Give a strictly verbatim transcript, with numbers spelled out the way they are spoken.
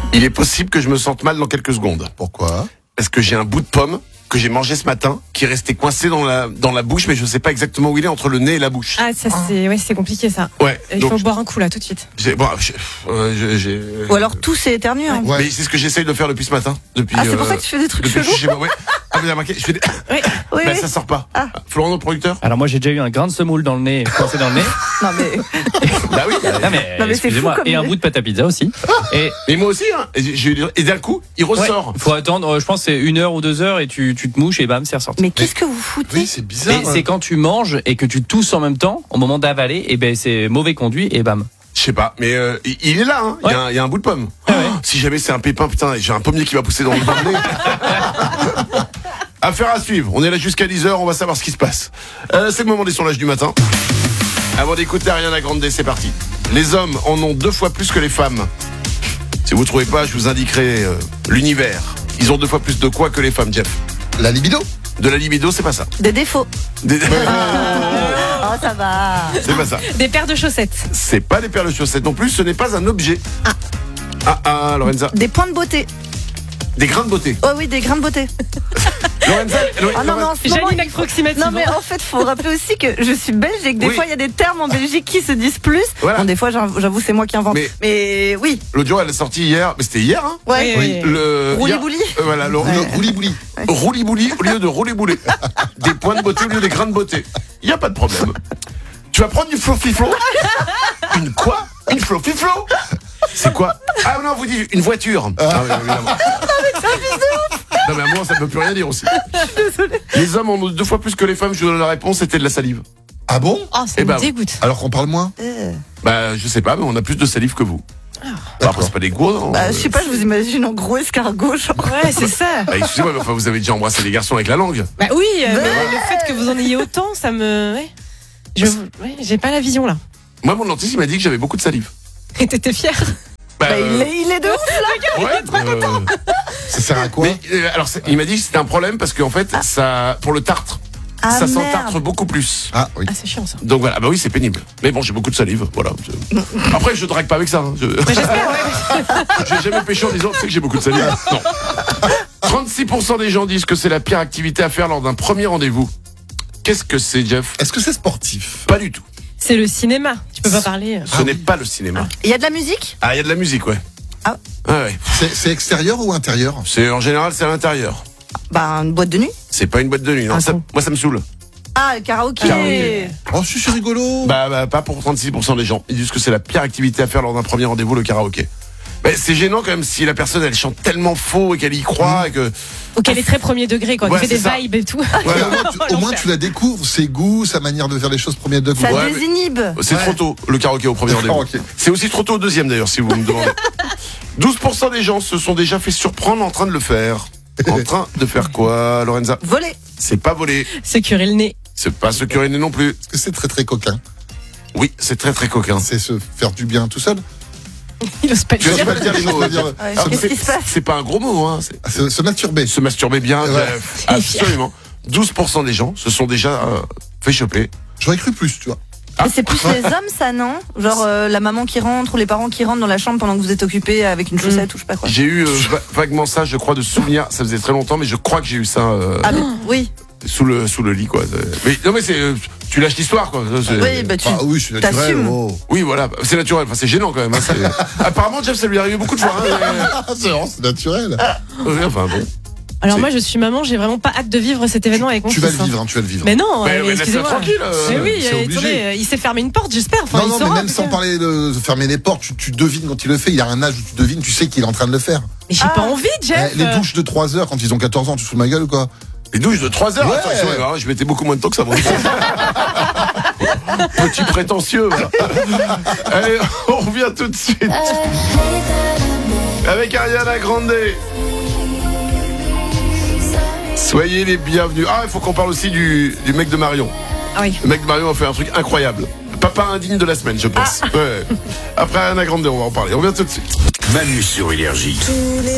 Il est possible que je me sente mal dans quelques secondes. Pourquoi ? Parce que j'ai un bout de pomme que j'ai mangé ce matin, qui est resté coincé dans la, dans la bouche, mais je sais pas exactement où il est, entre le nez et la bouche. Ah, ça, c'est, ouais, c'est compliqué, ça. Ouais. Il donc, faut boire un coup, là, tout de suite. j'ai, bon, j'ai, euh, j'ai, j'ai- Ou alors tout c'est éternué. Hein. Ouais. Mais c'est ce que j'essaye de faire depuis ce matin. Depuis, Ah, c'est pour euh, ça que tu fais des trucs depuis que je chelous. suis chez moi, ouais. Ah, vous avez remarqué, je fais des... Oui. Oui, Ben, oui. ça sort pas. Ah. Florent, notre producteur? Alors moi j'ai déjà eu un grain de semoule dans le nez, coincé dans le nez. Non mais Bah oui. Non mais, Non, mais c'est excusez-moi, fou comme et un idée. bout de pâte à pizza aussi. Et Et moi aussi, hein. Et, j'ai eu- et d'un coup, il ressort. ouais, faut attendre, euh, je pense que c'est une heure ou deux heures et tu, tu te mouches et bam c'est ressorti. mais qu'est-ce que vous foutez? Oui, c'est bizarre. Mais c'est quand tu manges et que tu tousses en même temps, au moment d'avaler, et ben c'est mauvais conduit et bam. Je sais pas, mais euh, il- il est là, hein. Il y a un- il y, a un bout de pomme. Ah ouais. Oh, si jamais c'est un pépin, putain, j'ai un pommier qui va pousser dans le nez. Affaire à suivre. On est là jusqu'à dix heures, on va savoir ce qui se passe. Euh, c'est le moment des sondages du matin. Avant d'écouter Ariana Grande, c'est parti. Les hommes en ont deux fois plus que les femmes. Si vous trouvez pas, je vous indiquerai euh, l'univers. Ils ont deux fois plus de quoi que les femmes, Jeff? La libido. De la libido, c'est pas ça. Des défauts. Des- Oh ça va. c'est pas ça. Des paires de chaussettes. C'est pas des paires de chaussettes non plus, ce n'est pas un objet. Ah. Ah, ah, Lorenza. Des points de beauté. Des grains de beauté. Oh oui, des grains de beauté. Lorenza, Lo- Ah non, mais en ce moment, Janine approximative. non mais en fait, faut rappeler aussi que je suis belge et que des Oui. fois il y a des termes en Belgique qui se disent plus. Voilà. Bon, des fois, j'avoue, j'avoue, c'est moi qui invente. Mais- Mais, oui, L'audio, elle est sortie hier, mais c'était hier, hein. ouais. Oui, oui. Le Rouli-bouli. hier- euh, Voilà, le Le rouli-bouli. rouli-bouli au lieu de rouler-boulet. Des points de beauté au lieu des grains de beauté. Il y a pas de problème. Tu vas prendre du flofiflo? Une quoi? Une flofiflo? C'est quoi? Ah non, vous dites une voiture. Ah oui, évidemment. Non mais à moi ça ne peut plus rien dire aussi. Les hommes en ont deux fois plus que les femmes. Je vous donne la réponse, c'était de la salive. Ah bon ? Oh, ça Eh me ben, dégoûte. Alors qu'on parle moins ? Euh, Bah je sais pas, mais on a plus de salive que vous. Bah, après c'est pas des gros, non? bah, je sais pas, je vous imagine en gros escargot. Genre. Ouais, c'est ça. Bah, excusez-moi, mais enfin vous avez déjà embrassé les garçons avec la langue. Bah oui, euh, mais le fait que vous en ayez autant, ça me. Ouais. Je... ouais, j'ai pas la vision là. Moi mon dentiste il m'a dit que j'avais beaucoup de salive. Et t'étais fier? Bah, Bah, il, est, il est de ouf. ouais, euh, Ça sert à quoi ? mais euh, alors c'est- il m'a dit que c'était un problème parce qu'en fait ça pour le tartre Ah, ça merde. s'entartre beaucoup plus. Ah oui. Ah, c'est chiant ça. Donc voilà, bah oui c'est pénible. Mais bon j'ai beaucoup de salive, voilà. Je- Après je drague pas avec ça. Hein. Je... Mais j'espère, ouais. J'ai jamais péché en disant tu sais que j'ai beaucoup de salive. Non. trente-six pour cent des gens disent que c'est la pire activité à faire lors d'un premier rendez-vous. Qu'est-ce que c'est, Jeff? Est-ce que c'est sportif ? Pas du tout. C'est le cinéma. Tu peux pas parler. Ce n'est pas le cinéma. Il y a de la musique? Ah, il y a de la musique, ouais. Ah. Ah ouais. C'est c'est extérieur ou intérieur ? C'est en général c'est à l'intérieur. Bah, une boîte de nuit. C'est pas une boîte de nuit. Non, Ah ça- bon moi ça me saoule. Ah, le karaoké. Karaoké. Oh, si, c'est rigolo. Bah, bah pas pour trente-six pour cent des gens. Ils disent que c'est la pire activité à faire lors d'un premier rendez-vous, le karaoké. Mais c'est gênant quand même si la personne elle chante tellement faux et qu'elle y croit et que. Ou qu'elle est très premier degré, quoi. Ouais, Qui fait des c'est ça. vibes et tout. Ouais, au moins, tu, au moins, tu la découvres, ses goûts, sa manière de faire les choses premier degré. Ça Ouais, mais- désinhibe. C'est Ouais. trop tôt, le karaoké au premier rendez-vous. Karaoké. C'est aussi trop tôt au deuxième d'ailleurs, si vous me demandez. douze pour cent des gens se sont déjà fait surprendre en train de le faire. En train de faire quoi, Lorenza? Voler. C'est pas voler. Se curer le nez. C'est pas se curer le nez non plus. Est-ce que c'est très très coquin ? Oui, c'est très très coquin. C'est se faire du bien tout seul ? Il ose pas le Tu vas dire. pas le dire, les mots. Je veux dire, Ouais, Alors, Qu'est-ce c'est- qui se passe? C'est pas un gros mot, hein. C'est se, se masturber. se masturber bien, Ouais. Jeff. Absolument. douze pour cent des gens se sont déjà euh, fait choper. J'aurais cru plus, tu vois. Ah. Mais c'est plus les hommes, ça, non? Genre euh, la maman qui rentre ou les parents qui rentrent dans la chambre pendant que vous êtes occupé avec une chaussette ou je sais pas quoi. J'ai eu euh, va- vaguement ça, je crois, de souvenir. Ça faisait très longtemps, mais je crois que j'ai eu ça euh, Ah, mais, oui. sous le sous le lit, quoi. Mais non, mais c'est euh, tu lâches l'histoire, quoi. C'est- Oui, bah tu. Ah oui, je suis naturel. T'assumes. Oh. Oui, voilà, c'est naturel. Enfin, c'est gênant quand même. Hein, c'est- Apparemment, Jeff, ça lui est arrivé beaucoup de fois. Hein, Ah, c'est vraiment, c'est naturel. mais- Ouais, enfin bon. Alors C'est- moi, je suis maman, j'ai vraiment pas hâte de vivre cet événement avec mon Tu vas fils. le hein. vivre, hein, tu vas le vivre. Mais non, Mais- euh, mais laisse-le excusez-moi. tranquille, euh, Mais oui, c'est euh, obligé. attendez, euh, il sait fermer une porte, j'espère. Enfin, non, il non, saura, mais en même tout sans cas. parler de fermer les portes, tu, tu devines quand il le fait. Il a un âge où tu devines, tu sais qu'il est en train de le faire. Mais j'ai pas envie, Jeff. Eh, les douches de trois heures quand ils ont quatorze ans, tu te fous de ma gueule ou quoi? Les douches de trois heures. Ouais. Attends, c'est vrai, hein, je mettais beaucoup moins de temps que ça. Moi. Petit prétentieux. Voilà. Allez, on revient tout de suite avec Ariana Grande. Soyez les bienvenus. Ah, il faut qu'on parle aussi du, du mec de Marion. Ah oui. Le mec de Marion a fait un truc incroyable. Papa indigne de la semaine, je pense. Ouais. Après Ariana Grande, on va en parler. On revient tout de suite. Manu sur Énergie.